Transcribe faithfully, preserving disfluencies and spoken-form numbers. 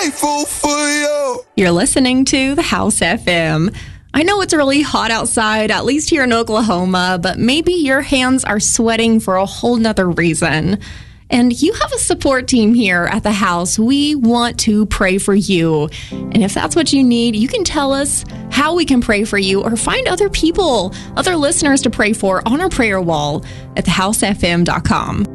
grateful for you. You're listening to The House F M. I know it's really hot outside, at least here in Oklahoma, but maybe your hands are sweating for a whole nother reason. And you have a support team here at the house. We want to pray for you. And if that's what you need, you can tell us how we can pray for you or find other people, other listeners to pray for on our prayer wall at the house f m dot com.